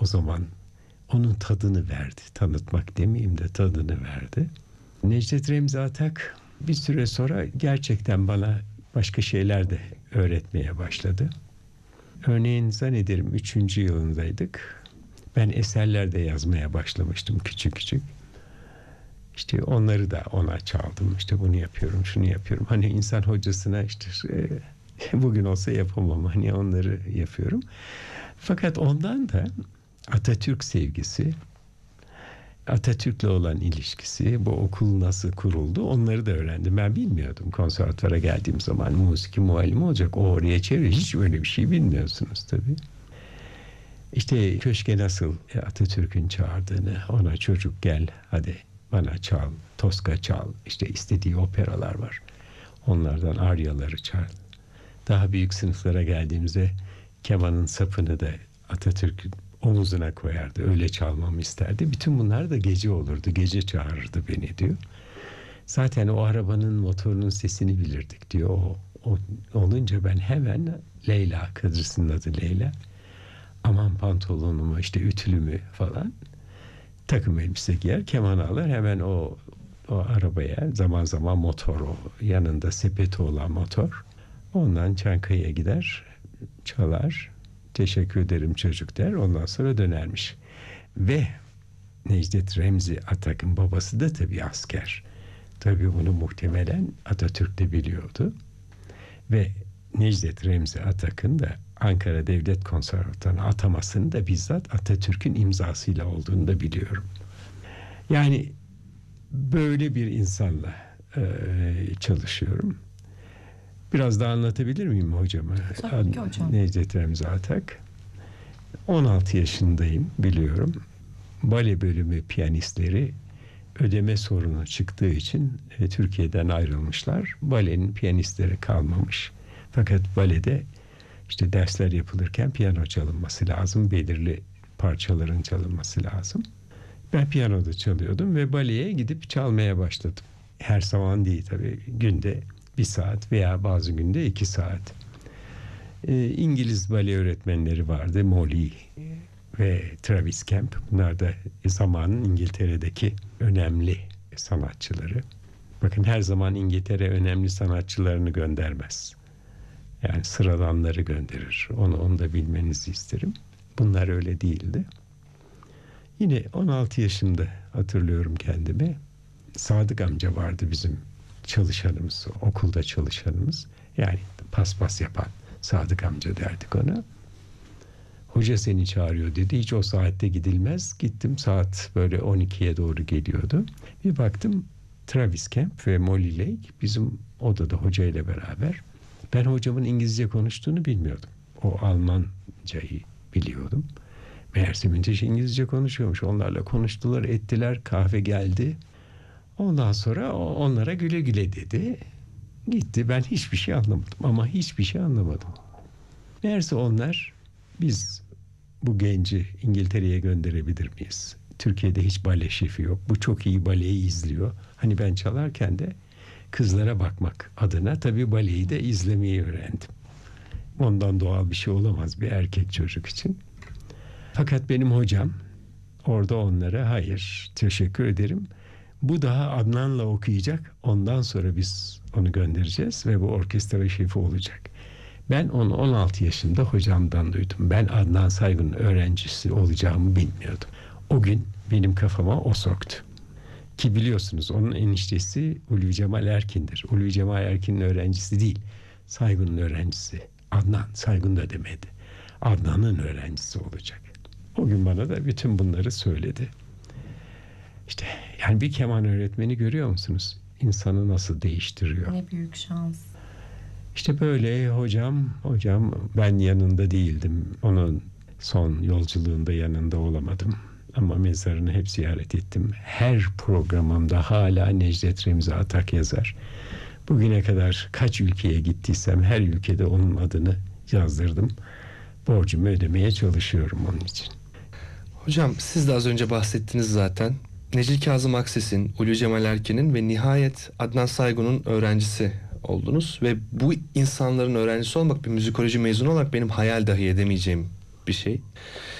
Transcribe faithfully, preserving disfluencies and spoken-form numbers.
zaman onun tadını verdi. Tanıtmak demeyeyim de tadını verdi. Necdet Remzi Atak bir süre sonra gerçekten bana başka şeyler de öğretmeye başladı. Örneğin zannederim üçüncü yılındaydık. Ben eserler de yazmaya başlamıştım küçük küçük. İşte onları da ona çaldım. İşte bunu yapıyorum, şunu yapıyorum. Hani insan hocasına işte e, bugün olsa yapamam. Hani onları yapıyorum. Fakat ondan da Atatürk sevgisi, Atatürk'le olan ilişkisi, bu okul nasıl kuruldu onları da öğrendim. Ben bilmiyordum konservatuvara geldiğim zaman musiki muallimi olacak. O oraya çevir, hiç öyle bir şey bilmiyorsunuz tabii. İşte köşke nasıl Atatürk'ün çağırdığını, ona çocuk gel hadi bana çal, Tosca çal, işte istediği operalar var. Onlardan aryaları çal. Daha büyük sınıflara geldiğimizde kemanın sapını da Atatürk omuzuna koyardı. Öyle çalmamı isterdi. Bütün bunlar da gece olurdu. Gece çağırırdı beni diyor. Zaten o arabanın motorunun sesini bilirdik diyor. O, o olunca ben hemen Leyla, Kıdrıs'ın adı Leyla. Aman pantolonumu işte ütülümü falan takım elbise giyer, keman alır, hemen o o arabaya, zaman zaman motor, o yanında sepeti olan motor, ondan Çankaya'ya gider, çalar, teşekkür ederim çocuk der, ondan sonra dönermiş. Ve Necdet Remzi Atak'ın babası da tabii asker. Tabii bunu muhtemelen Atatürk de biliyordu. Ve Necdet Remzi Atak'ın da Ankara Devlet Konservatuvarı'na atamasının da bizzat Atatürk'ün imzasıyla olduğunu da biliyorum. Yani böyle bir insanla e, çalışıyorum. Biraz daha anlatabilir miyim hocama? Tabii ki hocam. Necdet Remzi Atak. on altı yaşındayım biliyorum. Bale bölümü piyanistleri ödeme sorunu çıktığı için e, Türkiye'den ayrılmışlar. Balenin piyanistleri kalmamış. Fakat balede işte dersler yapılırken piyano çalınması lazım. Belirli parçaların çalınması lazım. Ben piyanoda çalıyordum ve baleye gidip çalmaya başladım. Her zaman değil tabii. Günde bir saat veya bazı günde iki saat. Ee, İngiliz bale öğretmenleri vardı. Molly ve Travis Kemp. Bunlar da zamanın İngiltere'deki önemli sanatçıları. Bakın her zaman İngiltere önemli sanatçılarını göndermez. Yani sıradanları gönderir. Onu, onu da bilmenizi isterim. Bunlar öyle değildi. Yine on altı yaşında hatırlıyorum kendimi. Sadık amca vardı bizim çalışanımız, okulda çalışanımız. Yani paspas yapan Sadık amca derdik ona. Hoca seni çağırıyor dedi. Hiç o saatte gidilmez. Gittim, saat böyle on ikiye doğru geliyordu. Bir baktım Travis Kemp ve Molly Lake bizim odada hoca ile beraber. Ben hocamın İngilizce konuştuğunu bilmiyordum. O Almancayı biliyordum. Meğerse müthiş İngilizce konuşuyormuş. Onlarla konuştular, ettiler, kahve geldi. Ondan sonra onlara güle güle dedi. Gitti. Ben hiçbir şey anlamadım ama hiçbir şey anlamadım. Meğerse onlar, biz bu genci İngiltere'ye gönderebilir miyiz? Türkiye'de hiç bale şefi yok. Bu çok iyi baleyi izliyor. Hani ben çalarken de kızlara bakmak adına tabii baleyi de izlemeyi öğrendim. Ondan doğal bir şey olamaz bir erkek çocuk için. Fakat benim hocam orada onlara hayır teşekkür ederim. Bu daha Adnan'la okuyacak. Ondan sonra biz onu göndereceğiz ve bu orkestra şefi olacak. Ben onu on altı yaşında hocamdan duydum. Ben Adnan Saygun'un öğrencisi olacağımı bilmiyordum. O gün benim kafama o soktu. Ki biliyorsunuz onun eniştesi Ulvi Cemal Erkin'dir. Ulvi Cemal Erkin'in öğrencisi değil, Saygun'un öğrencisi. Adnan, Saygun da demedi. Adnan'ın öğrencisi olacak. O gün bana da bütün bunları söyledi. İşte yani bir keman öğretmeni görüyor musunuz? İnsanı nasıl değiştiriyor? Ne büyük şans. İşte böyle hocam, hocam ben yanında değildim. Onun son yolculuğunda yanında olamadım. Ama mezarını hep ziyaret ettim. Her programımda hala Necdet Remzi Atak yazar. Bugüne kadar kaç ülkeye gittiysem her ülkede onun adını yazdırdım. Borcumu ödemeye çalışıyorum onun için. Hocam siz de az önce bahsettiniz zaten. Necip Kazım Akses'in, Ulvi Cemal Erkin'in ve nihayet Adnan Saygun'un öğrencisi oldunuz. Ve bu insanların öğrencisi olmak, bir müzikoloji mezunu olarak benim hayal dahi edemeyeceğim bir şey.